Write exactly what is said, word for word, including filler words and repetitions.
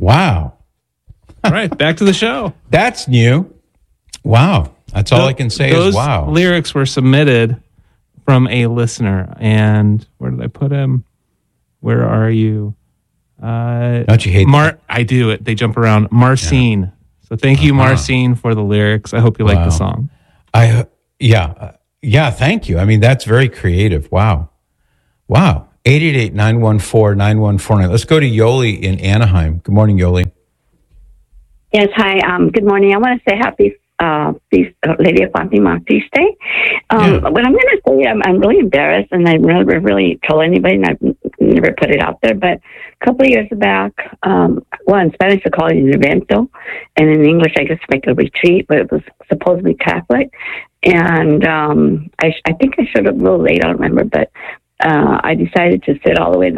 Wow. All right, back to the show. That's new. Wow. That's all Th- I can say those is wow. lyrics were submitted from a listener. And where did I put him? Where are you? Uh, Don't you hate Mar- that? I do it. They jump around. Marcine. Yeah. So thank you, uh-huh. Marcine, for the lyrics. I hope you wow. like the song. I Yeah. Uh, yeah, thank you. I mean, that's very creative. Wow. Wow. eight eight eight, nine one four, nine one four nine. Let's go to Yoli in Anaheim. Good morning, Yoli. Yes, hi. Um, good morning. I want to say happy uh, feast, uh, Lady of Fatima Feast Day. Um, yeah. What I'm going to say, I'm, I'm really embarrassed, and I never really told anybody, and I've never put it out there, but a couple of years back, um, well, in Spanish, they call it an evento, and in English, I guess, make a retreat, but it was supposed to be Catholic, and um, I, sh- I think I showed up a little late, I don't remember, but uh, I decided to sit all the way